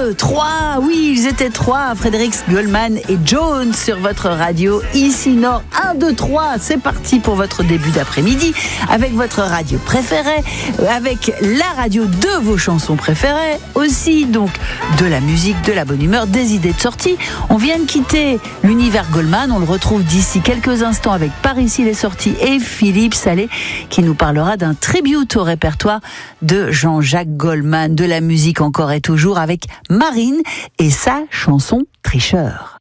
3, oui, ils étaient 3, Frédéric Goldman et Jones sur votre radio, ici Nord. 1, 2, 3, c'est parti pour votre début d'après-midi, avec votre radio préférée, avec la radio de vos chansons préférées, aussi donc de la musique, de la bonne humeur, des idées de sortie. On vient de quitter l'univers Goldman, on le retrouve d'ici quelques instants avec Par ici les sorties et Philippe Salé qui nous parlera d'un tribute au répertoire de Jean-Jacques Goldman, de la musique encore et toujours avec Marine et sa chanson Tricheur.